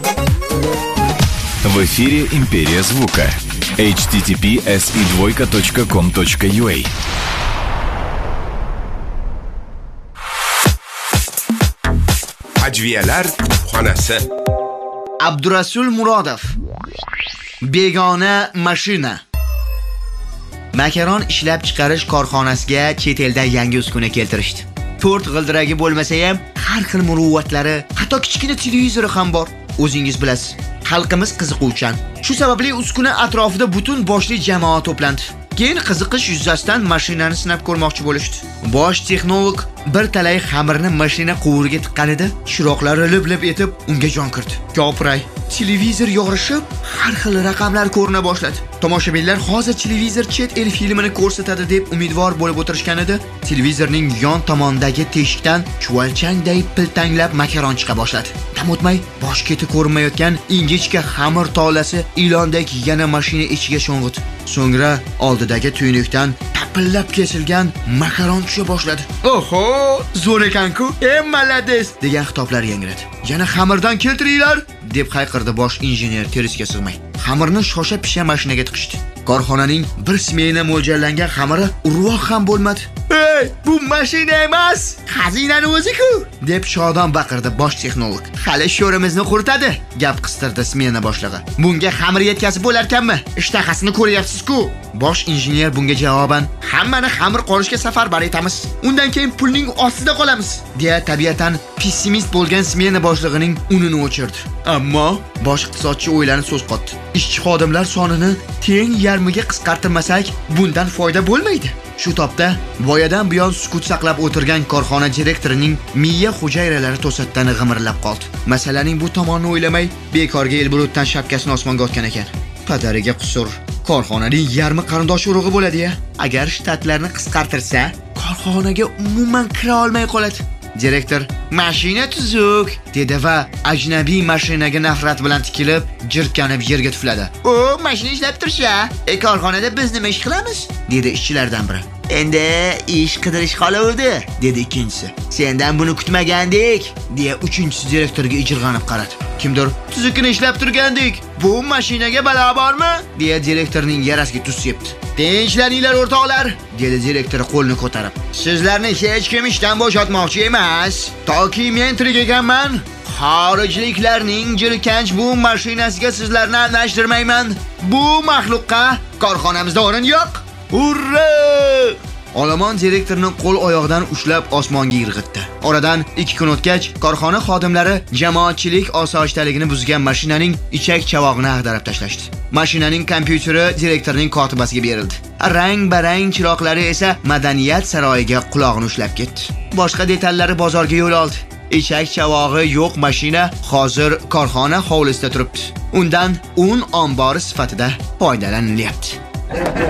В эфире «Империя звука». https://com.ua. Ajviyalar xonasi. Abdurasul Murodov. Begona mashina. Makaron ishlab chiqarish korxonasiga chet eldan yangi uskuna keltirishdi. 4 g'ildiragi bo'lmasa ham har xil muruvvatlari, hatto kichkina televizori ham bor. O'zingiz bilasiz, xalqimiz qiziquvchan. Shu sababli uskuna atrofida butun boshli jamoa to'plandi. Keyin qiziqish yuzasidan mashinani sinab ko'rmoqchi bo'lishdi. Bosh texnolog bir talay xamirni mashina quvuriga tiqqanida, chiroqlari lib-lib etib unga jon kirdi. Ko'pray, televizor yorishib, har xil raqamlar ko'rina boshladi. Tomoshabinlar hozir televizor chet el filmini ko'rsatadi deb umidvor bo'lib o'tirishganida, televizorning yon tomonidagi teshikdan chuvalchangday piltanglab makaron chiqa boshladi. Dam o'tmay, bosh keti ko'rinmayotgan ingichka xamir tolasi ilondek yana mashina ichiga sho'ng'idi. So'ngra oldidagi tuynukdan tapillab kesilgan makaron tusha boshladi. Oho, zo'r ekan-ku, malades degan xitoblar yangradi. Yana xamirdan keltiringlar deb hayqirdi bosh injener terisiga sig'may. Xamirni shosha-pisha mashinaga tiqishdi. Korxonaning bir smena mo'ljallangan xamiri urvoq ham bo'lmadi. "Ey, bu mashina emas, xazinani o'zi-ku!" deb shodon baqirdi bosh texnolog. "Hali sho'rimizni quritadi", gap qistirdi smena boshlig'i. "Bunga xamir yetkazib bo'larkanmi? Ishtahasini ko'ryapsiz-ku." Bosh injener bunga javoban, "Hammani xamir qorishga safarbar etamiz. Undan keyin pulning ostida qolamiz", deya tabiatan pessimist bo'lgan smena boshlig'ining unini o'chirdi. Ammo bosh iqtisodchi o'ylanib so'z qotdi. Ishchi xodimlar sonini teng yarmiga qisqartirmasak, bundan foyda bo'lmaydi. Shu topda boyadan buyon sukut saqlab o'tirgan korxona direktorining miya hujayralari to'satdan g'imirlab qoldi. Masalaning bu tomonini o'ylamay, bekorga Elbrutdan shapkasini osmonga otgan ekan. Padariga qusur. Korxonaning yarmi qarindosh urug'i bo'ladi-ya. Agar shtatlarni qisqartirsa, korxonaga umuman kira olmay qoladi. Direktor "Mashina tuzuk" dedi va ajnabiy mashinaga nafrat bilan tikilib, jirkanib yerga tufladi. "O, mashina ishlab tursa, korxonada biz nima ish qilamiz?" dedi ishchilardan biri. "Endi ish qidirish qoluvdi", dedi ikkinchisi. "Sendan buni kutmagandik", deya uchinchisi direktorga ijirg'anib qaradi. Kimdir "Tuzukni ishlab turgandik, bu mashinaga balo bormi?" deya direktorning yarasiga tuz sepdi. "Tinchlaninglar o'rtoqlar", dedi direktor qo'lni ko'tarib. "Sizlarni hech kim ishdan bo'shatmoqchi emas. Toki men tirik ekanman, xorijliklarning jirkanch bu mashinasiga sizlarni almashtirmayman. Bu maxluqqa korxonamizda o'rin yo'q. Urra!" Olomon direktorning qo'l oyog'idan ushlab osmonga irg'itdi. Oradan 2 kun o'tgach, korxona xodimlari jamoatchilik osoyishtaligini buzgan mashinaning ichak chavog'ini ag'darib tashlashdi. Mashinaning kompyuteri direktorning kotibasiga berildi. Rang-barang chiroqlari esa madaniyat saroyiga quloqni ushlab ketdi. Boshqa detallari bozorga yo'l oldi. Ichak chavog'i yo'q mashina hozir korxona hovlisida turibdi. Undan un ombori sifatida foydalanilyapti.